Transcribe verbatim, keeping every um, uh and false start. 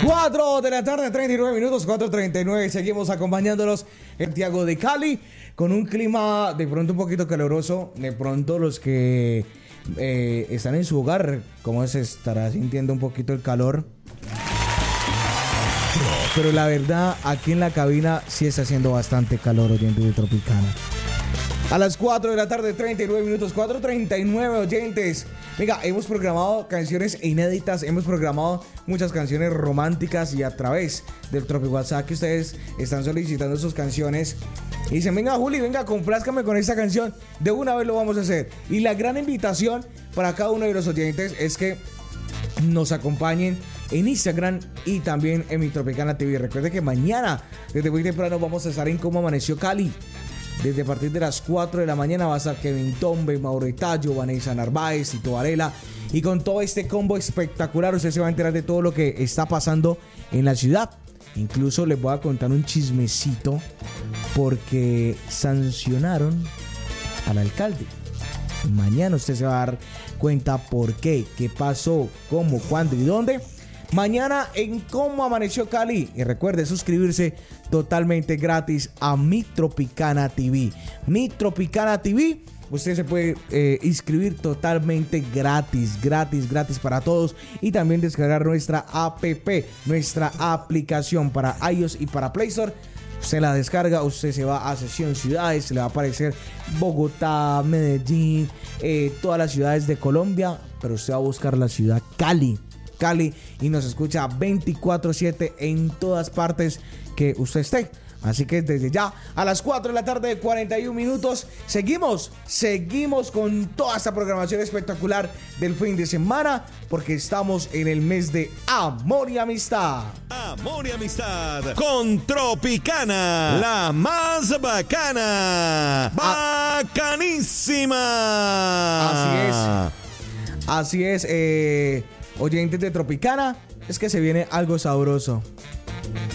cuatro de la tarde, treinta y nueve minutos, cuatro treinta y nueve. Seguimos acompañándolos en Santiago de Cali con un clima de pronto un poquito caluroso. De pronto los que eh, están en su hogar, como se estará sintiendo un poquito el calor. Pero la verdad, aquí en la cabina sí está haciendo bastante calor, oyentes de Tropicana. A las cuatro de la tarde, treinta y nueve minutos, cuatro treinta y nueve, oyentes. Venga, hemos programado canciones inéditas, hemos programado muchas canciones románticas y a través del Tropi WhatsApp que ustedes están solicitando sus canciones. Y dicen, venga Juli, venga, complázcame con esta canción. De una vez lo vamos a hacer. Y la gran invitación para cada uno de los oyentes es que nos acompañen en Instagram y también en mi Tropicana T V. Recuerde que mañana, desde muy temprano, vamos a estar en Cómo Amaneció Cali. Desde a partir de las cuatro de la mañana va a estar Kevin Tombe, Mauro Tallo, Vanessa Narváez, Tito Varela. Y con todo este combo espectacular, usted se va a enterar de todo lo que está pasando en la ciudad. Incluso les voy a contar un chismecito porque sancionaron al alcalde. Mañana usted se va a dar cuenta por qué, qué pasó, cómo, cuándo y dónde. Mañana en Cómo Amaneció Cali. Y recuerde suscribirse totalmente gratis a Mi Tropicana T V. Mi Tropicana T V. Usted se puede eh, inscribir totalmente gratis, gratis, gratis para todos. Y también descargar nuestra app, nuestra aplicación para iOS y para Play Store. Usted la descarga, usted se va a Sesión Ciudades, le va a aparecer Bogotá, Medellín, eh, todas las ciudades de Colombia. Pero usted va a buscar la ciudad Cali. Cali y nos escucha veinticuatro siete en todas partes que usted esté. Así que desde ya a las cuatro de la tarde, cuarenta y uno minutos, seguimos, seguimos con toda esta programación espectacular del fin de semana, porque estamos en el mes de amor y amistad. Amor y amistad con Tropicana, la más bacana, bacanísima. Así es, así es, eh... oyentes de Tropicana, es que se viene algo sabroso.